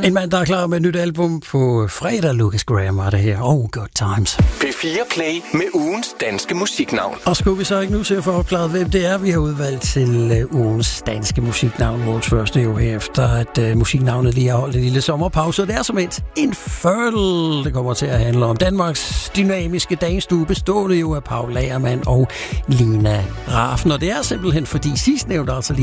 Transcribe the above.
En mand, der er klar med et nyt album på fredag. Lucas Graham var det her. Good Times. P4 Play med ugens danske musiknavn. Og skulle vi så ikke nu til at få opklaret, hvem det er, vi har udvalgt til ugens danske musiknavn. Vores første jo efter, at musiknavnet lige har holdt en lille sommerpause. Og det er som et Infertile. Det kommer til at handle om Danmarks dynamiske dansstue, bestående jo af Paul Lagerman og Lina Rafn. Og det er simpelthen fordi sidstnævnt altså